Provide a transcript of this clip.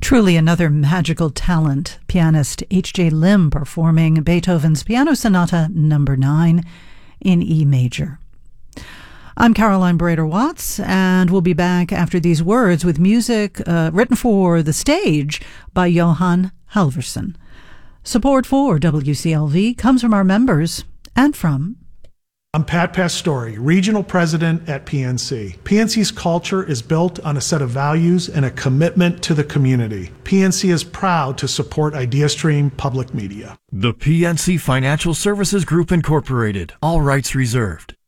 Truly another magical talent, pianist H.J. Lim performing Beethoven's Piano Sonata No. 9 in E major. I'm Caroline Brader-Watts, and we'll be back after these words with music written for the stage by Johan Halvorsen. Support for WCLV comes from our members and from... I'm Pat Pastore, Regional President at PNC. PNC's culture is built on a set of values and a commitment to the community. PNC is proud to support IdeaStream Public Media. The PNC Financial Services Group Incorporated. All rights reserved.